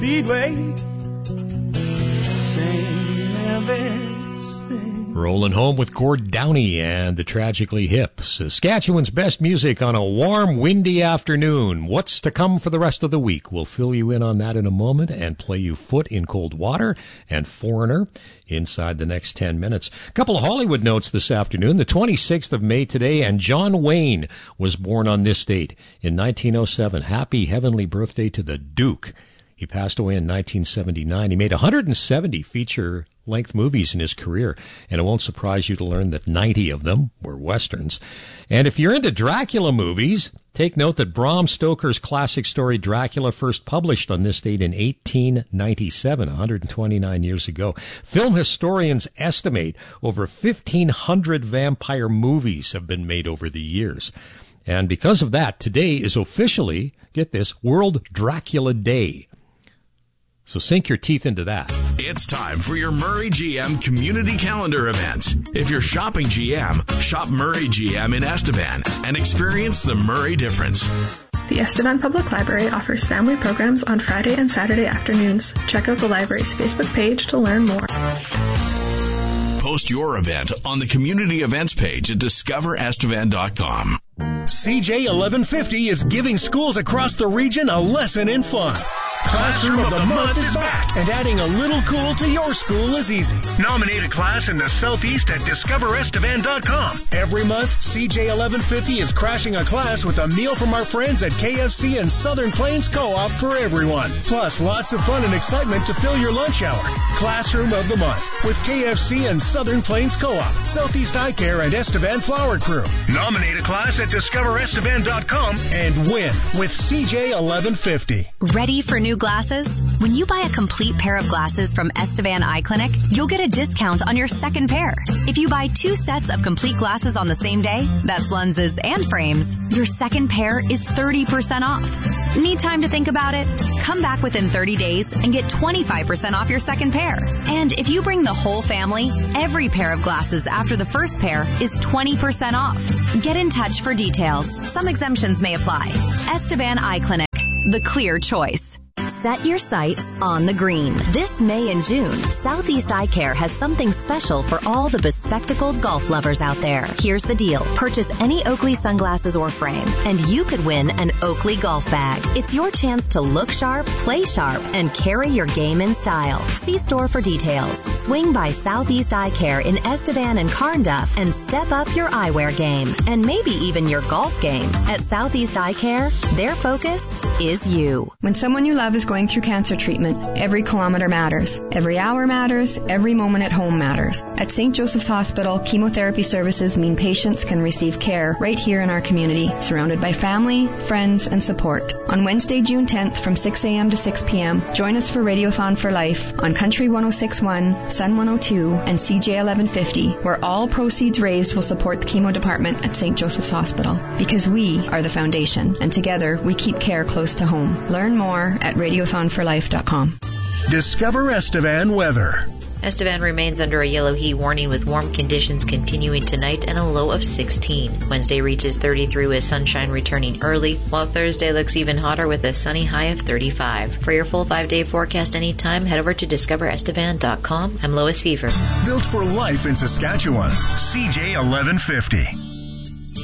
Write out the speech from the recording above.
Speedway. Rolling home with Gord Downey and the Tragically Hip. Saskatchewan's best music on a warm, windy afternoon. What's to come for the rest of the week? We'll fill you in on that in a moment and play you Foot in Cold Water and Foreigner inside the next 10 minutes. A couple of Hollywood notes this afternoon. The 26th of May today, and John Wayne was born on this date in 1907. Happy heavenly birthday to the Duke. He passed away in 1979. He made 170 feature-length movies in his career, and it won't surprise you to learn that 90 of them were Westerns. And if you're into Dracula movies, take note that Bram Stoker's classic story Dracula first published on this date in 1897, 129 years ago. Film historians estimate over 1,500 vampire movies have been made over the years. And because of that, today is officially, get this, World Dracula Day. So sink your teeth into that. It's time for your Murray GM community calendar event. If you're shopping GM, shop Murray GM in Estevan and experience the Murray difference. The Estevan Public Library offers family programs on Friday and Saturday afternoons. Check out the library's Facebook page to learn more. Post your event on the community events page at discoverestevan.com. CJ 1150 is giving schools across the region a lesson in fun. Classroom of the Month is back, and adding a little cool to your school is easy. Nominate a class in the Southeast at discoverestevan.com. Every month, CJ 1150 is crashing a class with a meal from our friends at KFC and Southern Plains Co-op for everyone. Plus, lots of fun and excitement to fill your lunch hour. Classroom of the Month with KFC and Southern Plains Co-op, Southeast Eye Care, and Estevan Flower Crew. Nominate a class at discoverestevan.com and win with CJ 1150. Ready for new glasses? When you buy a complete pair of glasses from Estevan Eye Clinic, you'll get a discount on your second pair. If you buy 2 sets of complete glasses on the same day, that's lenses and frames, your second pair is 30% off. Need time to think about it? Come back within 30 days and get 25% off your second pair. And if you bring the whole family, every pair of glasses after the first pair is 20% off. Get in touch for details. Some exemptions may apply. Estevan Eye Clinic, the clear choice. Set your sights on the green. This May and June, Southeast Eye Care has something special for all the bespectacled golf lovers out there. Here's the deal. Purchase any Oakley sunglasses or frame, and you could win an Oakley golf bag. It's your chance to look sharp, play sharp, and carry your game in style. See store for details. Swing by Southeast Eye Care in Estevan and Carnduff and step up your eyewear game, and maybe even your golf game. At Southeast Eye Care, their focus is you. When someone you love is going through cancer treatment, every kilometer matters. Every hour matters. Every moment at home matters. At St. Joseph's Hospital, chemotherapy services mean patients can receive care right here in our community, surrounded by family, friends, and support. On Wednesday, June 10th from 6 a.m. to 6 p.m., join us for Radiothon for Life on Country 106.1, Sun 102, and CJ 1150, where all proceeds raised will support the chemo department at St. Joseph's Hospital. Because we are the foundation, and together we keep care close to home. Learn more at radiothonforlife.com. Discover Estevan weather. Estevan remains under a yellow heat warning with warm conditions continuing tonight and a low of 16. Wednesday reaches 33 with sunshine returning early, while Thursday looks even hotter with a sunny high of 35. For your full 5-day forecast anytime, head over to discoverestevan.com. I'm Lois Fever. Built for life in Saskatchewan. CJ 1150.